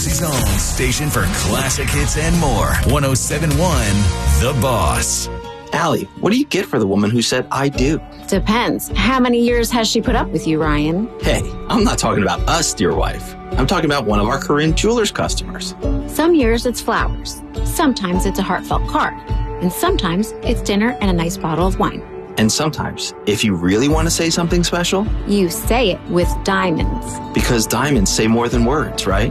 Jersey's own station for classic hits and more. 107.1 The Boss. Allie, what do you get for the woman who said, I do? Depends. How many years has she put up with you, Ryan? Hey, I'm not talking about us, dear wife. I'm talking about one of our Corinne Jewelers customers. Some years it's flowers. Sometimes it's a heartfelt card. And sometimes it's dinner and a nice bottle of wine. And sometimes, if you really want to say something special, you say it with diamonds. Because diamonds say more than words, right?